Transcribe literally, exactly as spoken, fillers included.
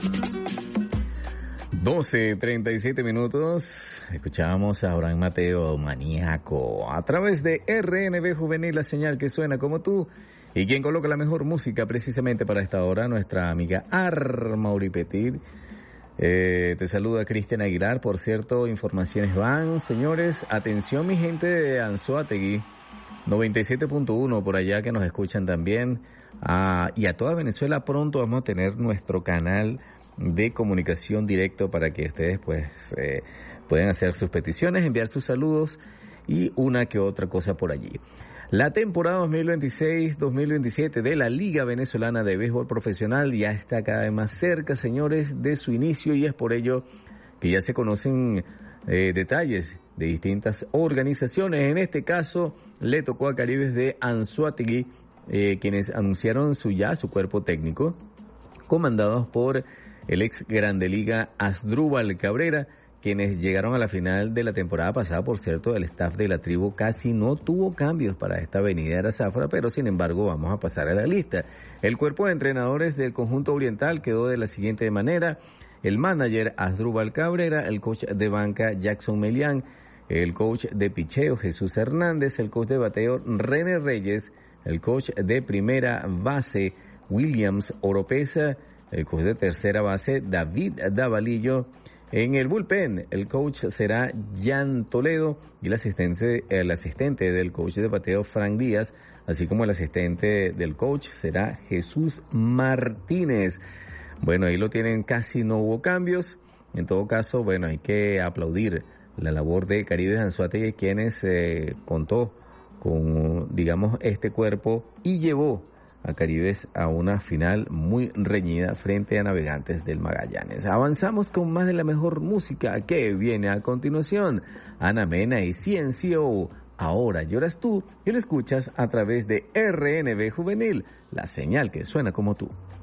doce treinta y siete minutos, escuchábamos a Abraham Mateo, Maníaco, a través de R N B Juvenil, la señal que suena como tú, y quien coloca la mejor música precisamente para esta hora, nuestra amiga Armauri Petit. Eh, te saluda Cristian Aguilar. Por cierto, informaciones van, señores, atención mi gente de Anzoátegui, noventa y siete punto uno por allá que nos escuchan también, ah, y a toda Venezuela pronto vamos a tener nuestro canal de comunicación directo para que ustedes pues eh, puedan hacer sus peticiones, enviar sus saludos y una que otra cosa por allí. La temporada dos mil veintiséis dos mil veintisiete de la Liga Venezolana de Béisbol Profesional ya está cada vez más cerca, señores, de su inicio, y es por ello que ya se conocen eh, detalles de distintas organizaciones. En este caso le tocó a Caribes de Anzoátegui, eh, quienes anunciaron su ya su cuerpo técnico, comandados por el ex Grande Liga Asdrúbal Cabrera, quienes llegaron a la final de la temporada pasada. Por cierto, el staff de la tribu casi no tuvo cambios para esta venidera zafra, pero sin embargo vamos a pasar a la lista. El cuerpo de entrenadores del conjunto oriental quedó de la siguiente manera: el manager Asdrúbal Cabrera, el coach de banca Jackson Melián, el coach de picheo Jesús Hernández, el coach de bateo René Reyes, el coach de primera base Williams Oropesa, el coach de tercera base David Davalillo. En el bullpen, el coach será Jan Toledo y el asistente, el asistente del coach de bateo Frank Díaz, así como el asistente del coach será Jesús Martínez. Bueno, ahí lo tienen, casi no hubo cambios. En todo caso, bueno, hay que aplaudir la labor de Caribes Anzoátegui, quienes eh, contó con, digamos, este cuerpo y llevó a Caribes a una final muy reñida frente a Navegantes del Magallanes. Avanzamos con más de la mejor música que viene a continuación. Ana Mena y C N C O, Ahora Lloras Tú, y lo escuchas a través de R N B Juvenil, la señal que suena como tú.